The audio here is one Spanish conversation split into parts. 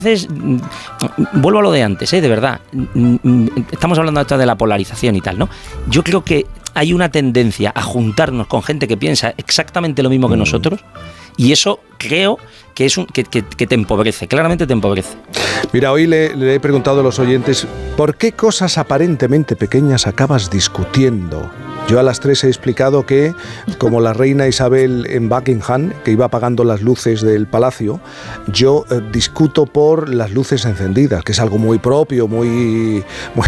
Entonces, vuelvo a lo de antes, de verdad. Estamos hablando de la polarización y tal, ¿no? Yo creo que hay una tendencia a juntarnos con gente que piensa exactamente lo mismo que nosotros, y eso creo que es que te empobrece, claramente te empobrece. Mira, hoy le he preguntado a los oyentes, ¿por qué cosas aparentemente pequeñas acabas discutiendo? Yo a las 3 he explicado que, como la reina Isabel en Buckingham, que iba apagando las luces del palacio, yo discuto por las luces encendidas, que es algo muy propio, muy...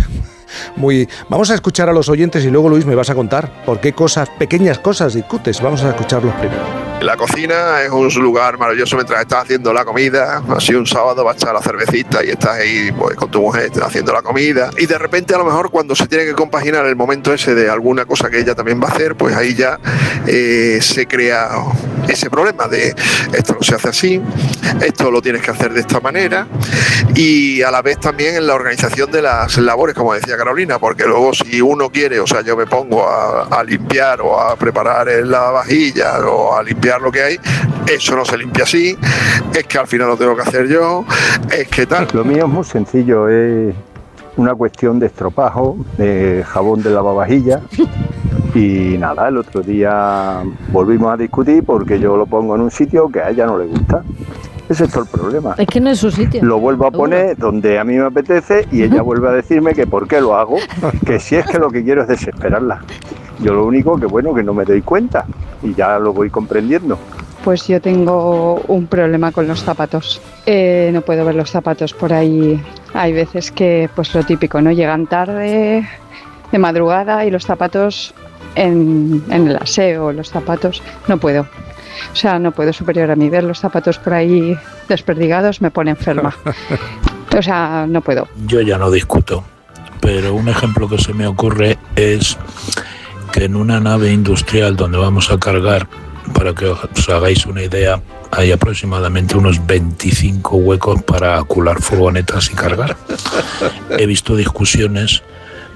Vamos a escuchar a los oyentes y luego, Luis, me vas a contar por qué pequeñas cosas discutes. Vamos a escucharlos primero. La cocina es un lugar maravilloso mientras estás haciendo la comida. Así un sábado vas a echar la cervecita y estás ahí pues, con tu mujer haciendo la comida. Y de repente, a lo mejor, cuando se tiene que compaginar el momento ese de alguna cosa que ella también va a hacer, pues ahí ya se crea ese problema de esto no se hace así, esto lo tienes que hacer de esta manera. Y a la vez también en la organización de las labores, como decía Carolina, porque luego si uno quiere, o sea, yo me pongo a limpiar o a preparar la vajilla o a limpiar lo que hay, eso no se limpia así, es que al final lo tengo que hacer yo, es que tal. Lo mío es muy sencillo, es una cuestión de estropajo, de jabón de lavavajillas. Y nada, el otro día volvimos a discutir porque yo lo pongo en un sitio que a ella no le gusta. Ese es todo el problema. Es que no es su sitio. Lo vuelvo a poner donde a mí me apetece y ella vuelve a decirme que por qué lo hago, que si es que lo que quiero es desesperarla. Yo lo único que bueno, que no me doy cuenta y ya lo voy comprendiendo. Pues yo tengo un problema con los zapatos. No puedo ver los zapatos por ahí. Hay veces que, pues lo típico, ¿no? Llegan tarde, de madrugada y los zapatos en el aseo, los zapatos, no puedo. O sea, no puedo superior a mí. Ver los zapatos por ahí desperdigados me pone enferma. O sea, no puedo. Yo ya no discuto, pero un ejemplo que se me ocurre es que en una nave industrial donde vamos a cargar, para que os hagáis una idea, hay aproximadamente unos 25 huecos para acular furgonetas y cargar. He visto discusiones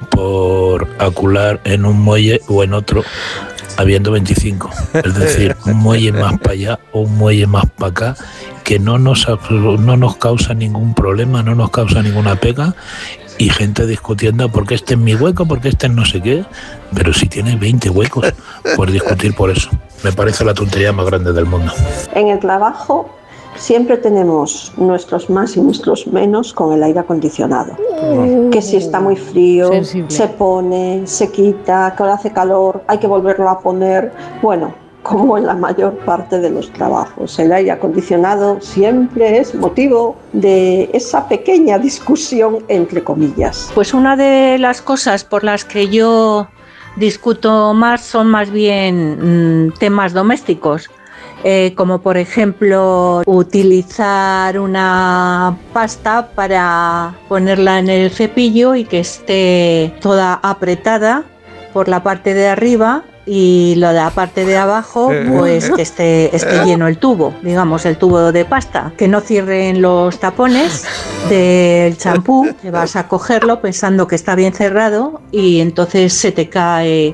por acular en un muelle o en otro, habiendo 25. Es decir, un muelle más para allá o un muelle más para acá, que no nos causa ningún problema, no nos causa ninguna pega, y gente discutiendo porque este es mi hueco, porque este es no sé qué, pero si tiene 20 huecos, pues discutir por eso. Me parece la tontería más grande del mundo. En el trabajo siempre tenemos nuestros más y nuestros menos con el aire acondicionado. Que si está muy frío, sensible, se pone, se quita, que ahora hace calor, hay que volverlo a poner. Bueno, como en la mayor parte de los trabajos, el aire acondicionado siempre es motivo de esa pequeña discusión, entre comillas. Pues una de las cosas por las que yo discuto más son más bien temas domésticos. Como por ejemplo utilizar una pasta para ponerla en el cepillo y que esté toda apretada por la parte de arriba y la parte de abajo pues que esté lleno el tubo, digamos el tubo de pasta, que no cierren los tapones del champú, que vas a cogerlo pensando que está bien cerrado y entonces se te cae,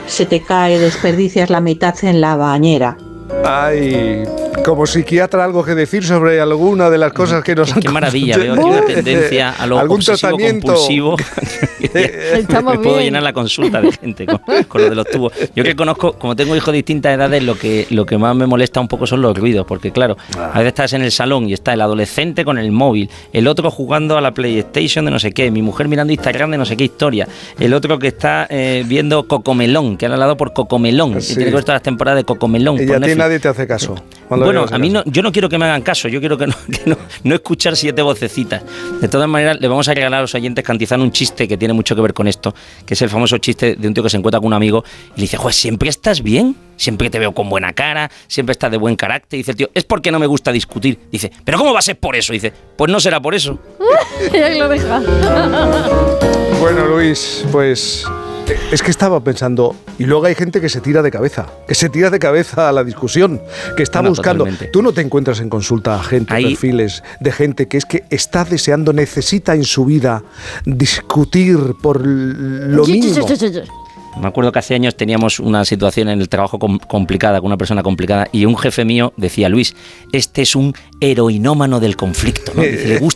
desperdicias la mitad en la bañera. Ay, como psiquiatra, algo que decir sobre alguna de las cosas que nos han Qué maravilla, veo aquí una tendencia a lo obsesivo-compulsivo. Me puedo llenar la consulta de gente con lo de los tubos. Yo que conozco, como tengo hijos de distintas edades, lo que más me molesta un poco son los ruidos, porque claro, a veces estás en el salón y está el adolescente con el móvil, el otro jugando a la PlayStation de no sé qué, mi mujer mirando Instagram de no sé qué historia, el otro que está viendo Cocomelón, que han hablado por Cocomelón, sí, y tiene que ver todas las temporadas de Cocomelón. Y a ti nadie te hace caso. Bueno, a mí no, yo no quiero que me hagan caso, yo quiero que no escuchar 7 vocecitas. De todas maneras, le vamos a regalar a los oyentes Cantizano un chiste que tiene mucho que ver con esto, que es el famoso chiste de un tío que se encuentra con un amigo y le dice, joder, siempre estás bien, siempre te veo con buena cara, siempre estás de buen carácter. Y dice el tío, es porque no me gusta discutir. Dice, ¿pero cómo va a ser por eso? Dice, pues no será por eso. Y ahí lo deja. Bueno, Luis, pues es que estaba pensando, y luego hay gente que se tira de cabeza a la discusión, que está buscando. Totalmente. Tú no te encuentras en consulta a gente, perfiles de gente que es que está deseando, necesita en su vida discutir por lo mínimo. Me acuerdo que hace años teníamos una situación en el trabajo complicada, con una persona complicada, y un jefe mío decía, Luis, este es un heroinómano del conflicto, ¿no? Dice,